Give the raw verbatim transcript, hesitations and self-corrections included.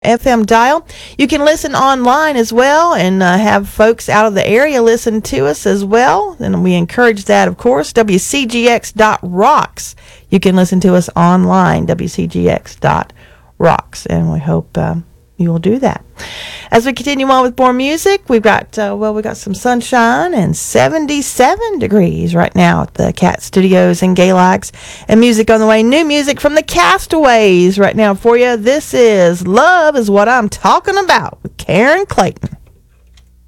F M dial. You can listen online as well and uh, have folks out of the area listen to us as well. And we encourage that, of course. W C G X dot rocks. You can listen to us online, W C G X dot rocks. And we hope um, you will do that. As we continue on with more music, we've got, uh, well, we've got some sunshine and seventy-seven degrees right now at the Cat Studios in Galax. And music on the way. New music from the Castaways right now for you. This is Love Is What I'm Talking About with Karen Clayton.